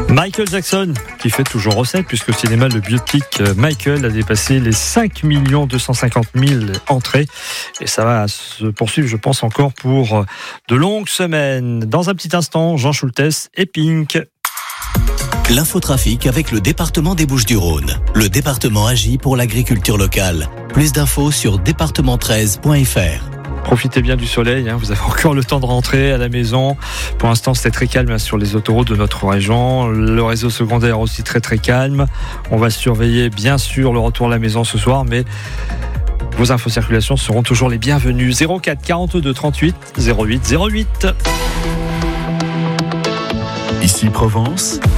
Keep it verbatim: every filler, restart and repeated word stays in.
Michael Jackson, qui fait toujours recette, puisque au cinéma, le biopic Michael a dépassé les cinq millions deux cent cinquante mille entrées. Et ça va se poursuivre, je pense, encore pour de longues semaines. Dans un petit instant, Jean Schultes et Pink. L'infotrafic avec le département des Bouches-du-Rhône. Le département agit pour l'agriculture locale. Plus d'infos sur département treize point f r. Profitez bien du soleil, hein, vous avez encore le temps de rentrer à la maison. Pour l'instant, c'était très calme hein, sur les autoroutes de notre région. Le réseau secondaire aussi très très calme. On va surveiller bien sûr le retour à la maison ce soir, mais vos infos circulation seront toujours les bienvenues. zéro quatre quarante-deux trente-huit zéro huit zéro huit. Ici Provence.